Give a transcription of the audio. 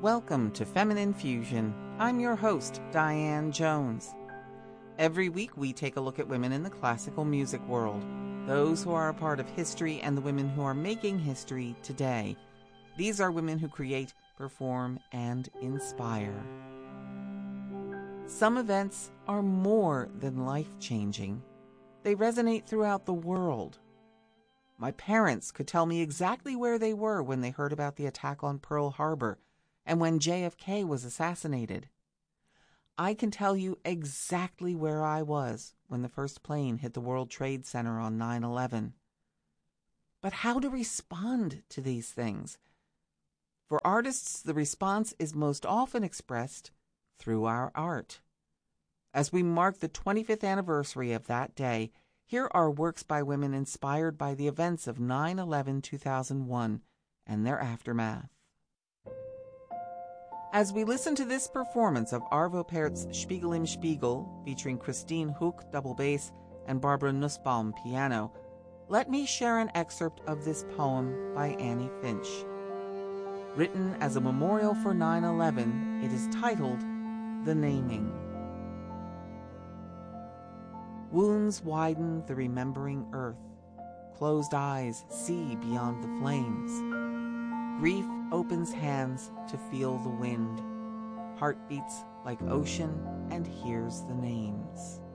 Welcome to Feminine Fusion. I'm your host, Diane Jones. Every week we take a look at women in the classical music world, those who are a part of history and the women who are making history today. These are women who create, perform, and inspire. Some events are more than life-changing. They resonate throughout the world. My parents could tell me exactly where they were when they heard about the attack on Pearl Harbor and when JFK was assassinated. I can tell you exactly where I was when the first plane hit the World Trade Center on 9/11. But how to respond to these things? For artists, the response is most often expressed through our art. As we mark the 25th anniversary of that day, here are works by women inspired by the events of 9/11-2001 and their aftermath. As we listen to this performance of Arvo Pärt's Spiegel im Spiegel, featuring Christine Huck, double bass, and Barbara Nussbaum, piano, let me share an excerpt of this poem by Annie Finch. Written as a memorial for 9/11, it is titled The Naming. Wounds widen the remembering earth. Closed eyes see beyond the flames. Grief opens hands to feel the wind. Heart beats like ocean and hears the names.